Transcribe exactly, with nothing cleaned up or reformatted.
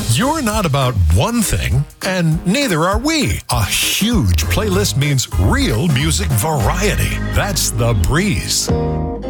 You're not about one thing, and neither are we. A huge playlist means real music variety. That's The Breeze.